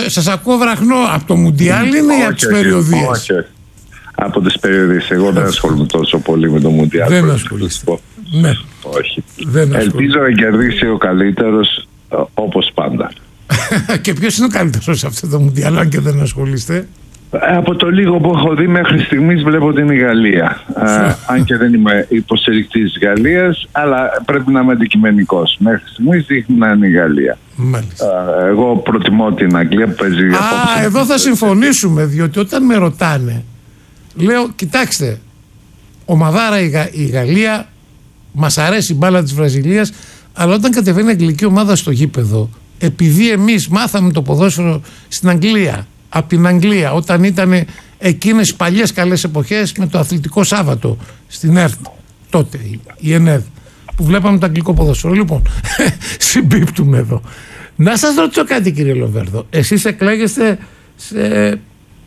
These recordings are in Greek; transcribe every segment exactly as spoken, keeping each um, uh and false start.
σας ακούω βραχνό. Από το Μουντιάλ είναι ή από τις περιοδίες? Όχι, όχι. Από τις περιοδίες. Εγώ δεν ασχολούμαι τόσο πολύ με το Μουντιάλ. Δεν ασχολείστε. Ναι. Όχι. Δεν Ελπίζω να κερδίσει ο καλύτερος, όπως πάντα. Και ποιος είναι ο καλύτερος σε αυτό το Μουντιάλ, αν και δεν ασχολείστε? Από το λίγο που έχω δει μέχρι στιγμής βλέπω ότι είναι η Γαλλία. Α, αν και δεν είμαι υποστηρικτής της Γαλλίας, αλλά πρέπει να είμαι αντικειμενικός. Μέχρι στιγμής δείχνει να είναι η Γαλλία. Μάλιστα. Α, εγώ προτιμώ την Αγγλία που παίζει. Α, απόψε. Εδώ θα συμφωνήσουμε, διότι όταν με ρωτάνε, λέω, κοιτάξτε, ομαδάρα η, Γα, η Γαλλία, μας αρέσει η μπάλα της Βραζιλίας, αλλά όταν κατεβαίνει η αγγλική ομάδα στο γήπεδο, επειδή εμείς μάθαμε το ποδόσφαιρο στην Αγγλία, από την Αγγλία, όταν ήταν εκείνες οι παλιές καλές εποχές με το Αθλητικό Σάββατο στην ΕΡΤ, τότε η ΕΝΕΔ, που βλέπαμε το αγγλικό ποδόσφαιρο. Λοιπόν, συμπίπτουμε εδώ. Να σας ρωτήσω κάτι, κύριε Λοβέρδο. Εσείς εκλέγεστε σε...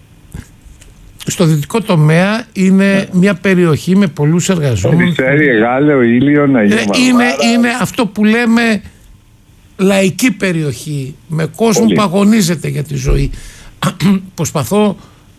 στο δυτικό τομέα, είναι μια περιοχή με πολλούς εργαζόμενους. Περιστέρι, Εγάλεο, Ήλιον, Αγία Βαρβάρα. Είναι, είναι αυτό που λέμε λαϊκή περιοχή, με κόσμο Πολύ. που αγωνίζεται για τη ζωή. Προσπαθώ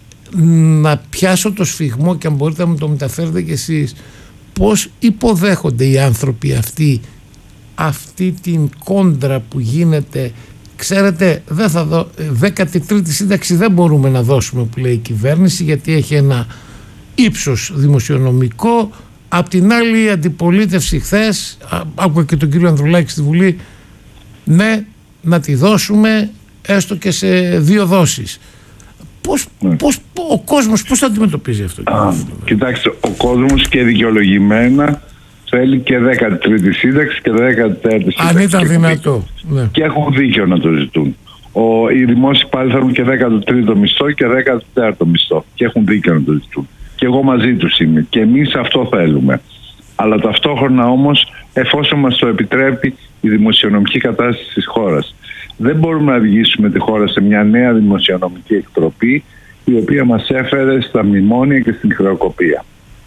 να πιάσω το σφιγμό, και αν μπορείτε να μου το μεταφέρετε κι εσείς, πώς υποδέχονται οι άνθρωποι αυτοί αυτή την κόντρα που γίνεται. Ξέρετε, δεν θα δω, δέκατη τρίτη σύνταξη δεν μπορούμε να δώσουμε, που λέει η κυβέρνηση, γιατί έχει ένα ύψος δημοσιονομικό. Απ' την άλλη, η αντιπολίτευση χθες, άκουγα και τον κύριο Ανδρουλάκη στη Βουλή, ναι, να τη δώσουμε έστω και σε δύο δόσεις. Πώς, ναι. πώς, ο κόσμος πώς θα αντιμετωπίζει αυτό? Α, κοιτάξτε, ο κόσμος και δικαιολογημένα θέλει και δέκατη τρίτη σύνταξη και δέκατη τέταρτη σύνταξη. Αν ήταν δυνατό. Ναι. Και έχουν δίκιο να το ζητούν. Ο, οι δημόσιοι πάλι θέλουν και δέκατο τρίτο μισθό και δέκατο τέταρτο μισθό. Και έχουν δίκιο να το ζητούν. Και εγώ μαζί τους είμαι. Και εμείς αυτό θέλουμε. Αλλά ταυτόχρονα όμως, εφόσον μας το επιτρέπει η δημοσιονομική κατάσταση της χώρας, δεν μπορούμε να οδηγήσουμε τη χώρα σε μια νέα δημοσιονομική εκτροπή, η οποία μας έφερε στα μνημόνια και στην χρεοκοπία.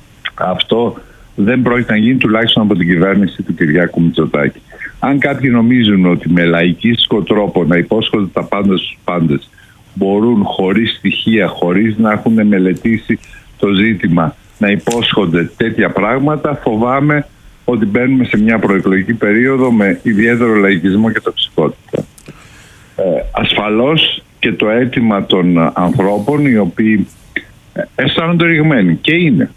Αυτό δεν πρόκειται να γίνει, τουλάχιστον από την κυβέρνηση του Κυριάκου Μητσοτάκη. Αν κάποιοι νομίζουν ότι με λαϊκίστικο τρόπο να υπόσχονται τα πάντα στους πάντες μπορούν χωρίς στοιχεία, χωρίς να έχουν μελετήσει το ζήτημα, να υπόσχονται τέτοια πράγματα, φοβάμαι ότι μπαίνουμε σε μια προεκλογική περίοδο με ιδιαίτερο λαϊκισμό και τοξικότητα. Ε, ασφαλώς και το αίτημα των ανθρώπων, οι οποίοι αισθάνονται ρηγμένοι, και είναι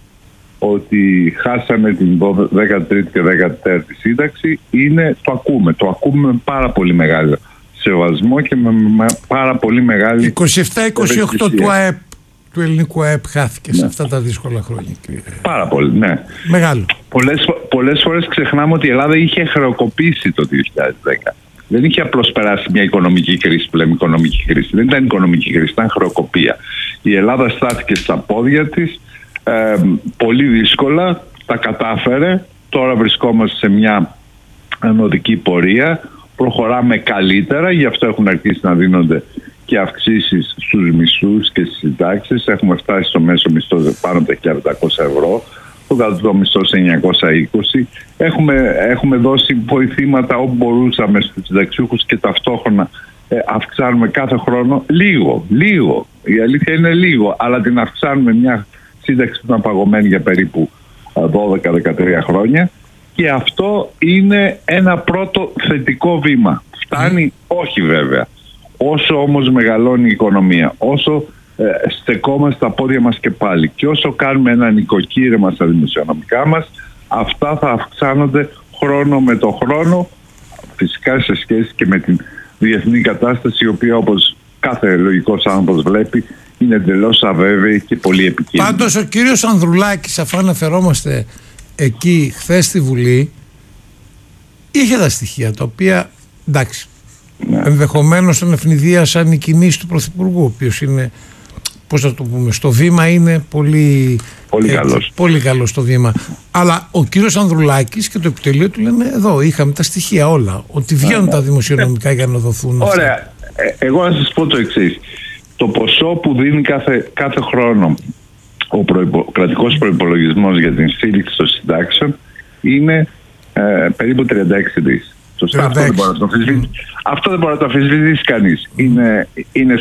ότι χάσανε την δέκατη τρίτη και δέκατη τέταρτη σύνταξη, είναι, το ακούμε. Το ακούμε με πάρα πολύ μεγάλο σεβασμό και με, με πάρα πολύ μεγάλη... είκοσι επτά είκοσι οκτώ του ΑΕΠ, του ελληνικού ΑΕΠ χάθηκε, ναι, σε αυτά τα δύσκολα χρόνια. Πάρα πολύ, ναι. Μεγάλο. Πολλές, πολλές φορές ξεχνάμε ότι η Ελλάδα είχε χρεοκοπήσει το δύο χιλιάδες δέκα. Δεν είχε απλώς περάσει μια οικονομική κρίση, που λέμε οικονομική κρίση. Δεν ήταν οικονομική κρίση, ήταν χρεοκοπία. Η Ελλάδα στάθηκε στα πόδια της, ε, πολύ δύσκολα, τα κατάφερε. Τώρα βρισκόμαστε σε μια ανωδική πορεία. Προχωράμε καλύτερα, γι' αυτό έχουν αρχίσει να δίνονται και αυξήσεις στους μισθούς και στις συντάξεις. Έχουμε φτάσει στο μέσο μισθό πάνω από τα χίλια πεντακόσια ευρώ, το κατώτατο μισθό σε εννιακόσια είκοσι. Έχουμε, έχουμε δώσει βοηθήματα όπου μπορούσαμε στους συνταξιούχους και ταυτόχρονα ε, αυξάνουμε κάθε χρόνο λίγο, λίγο. Η αλήθεια είναι λίγο, αλλά την αυξάνουμε, μια σύνταξη που ήταν παγωμένη για περίπου δώδεκα με δεκατρία χρόνια, και αυτό είναι ένα πρώτο θετικό βήμα. Φτάνει? Όχι βέβαια. Όσο όμως μεγαλώνει η οικονομία, όσο ε, στεκόμαστε στα πόδια μας και πάλι, και όσο κάνουμε ένα νοικοκύρεμα στα δημοσιονομικά μας, αυτά θα αυξάνονται χρόνο με το χρόνο, φυσικά σε σχέση και με την διεθνή κατάσταση, η οποία, όπως κάθε λογικός άνθρωπος βλέπει, είναι εντελώς αβέβαιη και πολύ επικίνδυνη. Πάντως ο κύριος Ανδρουλάκης, αφού αναφερόμαστε εκεί χθες στη Βουλή, είχε τα στοιχεία τα οποία, εντάξει, ναι, ενδεχομένως τον ευνηδίασαν οι κινήσεις του Πρωθυπουργού, ο οποίος είναι, πώς θα το πούμε, στο βήμα είναι πολύ, πολύ, έτσι, καλός. πολύ καλός στο βήμα. Αλλά ο κύριος Ανδρουλάκης και το επιτελείο του λένε, εδώ είχαμε τα στοιχεία όλα, ότι βγαίνουν, ναι, τα δημοσιονομικά για να δοθούν. Ωραία. Ε, εγώ να σας πω το εξής. Το ποσό που δίνει κάθε, κάθε χρόνο ο προϋπο, κρατικός προϋπολογισμός για την στήριξη των συντάξεων είναι ε, περίπου τριάντα έξι δις. Σωστά, αυτό δεν μπορεί να το αμφισβητήσει. Αυτό δεν μπορεί να το αμφισβητήσει κανείς. Είναι, είναι